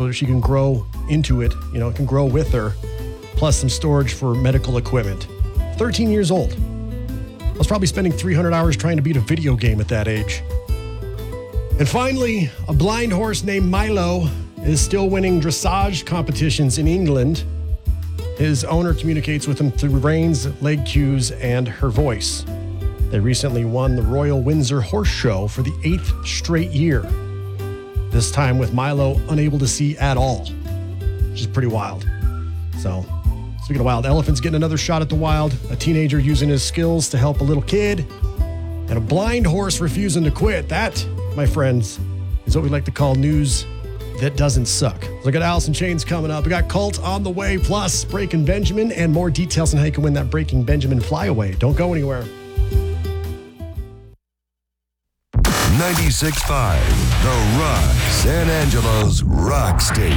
so that she can grow into it, it can grow with her, plus some storage for medical equipment. 13 years old. I was probably spending 300 hours trying to beat a video game at that age. And finally, a blind horse named Milo is still winning dressage competitions in England. His owner communicates with him through reins, leg cues, and her voice. They recently won the Royal Windsor Horse Show for the 8th straight year. This time with Milo unable to see at all, which is pretty wild. So, speaking of wild, elephants getting another shot at the wild, a teenager using his skills to help a little kid, and a blind horse refusing to quit. That, my friends, is what we like to call news that doesn't suck. Look at Alice in Chains coming up. We got Cult on the way, plus Breaking Benjamin, and more details on how you can win that Breaking Benjamin flyaway. Don't go anywhere. 96.5, The Rock, San Angelo's rock station.